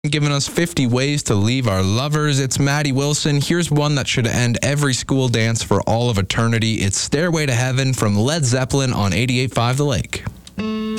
Giving us 50 ways to leave our lovers. It's Maddie Wilson. Here's one that should end every school dance for all of eternity. It's Stairway to Heaven from Led Zeppelin on 88.5 The Lake.